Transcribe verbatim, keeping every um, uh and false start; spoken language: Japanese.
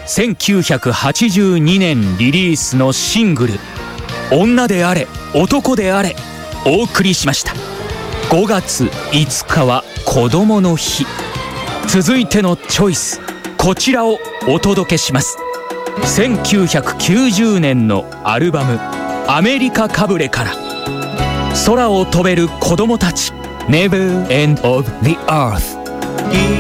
せんきゅうひゃくはちじゅうにねんリリースのシングル「女であれ男であれ」お送りしました。ごがついつかは子どもの日。続いてのチョイス、こちらをお届けします。せんきゅうひゃくきゅうじゅうねんのアルバム「アメリカかぶれ」から空を飛べる子供たち Never End of the Earth。